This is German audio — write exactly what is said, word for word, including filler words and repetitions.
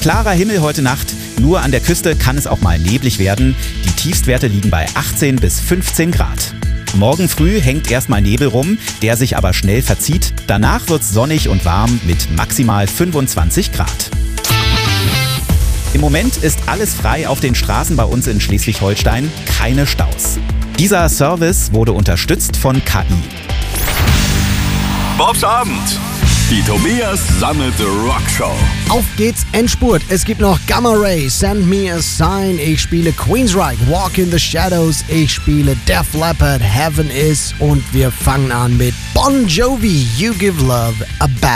Klarer Himmel heute Nacht, nur an der Küste kann es auch mal neblig werden. Die Tiefstwerte liegen bei achtzehn bis fünfzehn Grad. Morgen früh hängt erstmal Nebel rum, der sich aber schnell verzieht. Danach wird's sonnig und warm mit maximal fünfundzwanzig Grad. Im Moment ist alles frei auf den Straßen bei uns in Schleswig-Holstein, keine Staus. Dieser Service wurde unterstützt von K I. Bobs Abend. Die Tobias Sammelte Rockshow. Auf geht's, Endspurt. Es gibt noch Gamma Ray, Send Me a Sign. Ich spiele Queensryche, Walk in the Shadows. Ich spiele Def Leppard, Heaven Is. Und wir fangen an mit Bon Jovi, You Give Love a Bad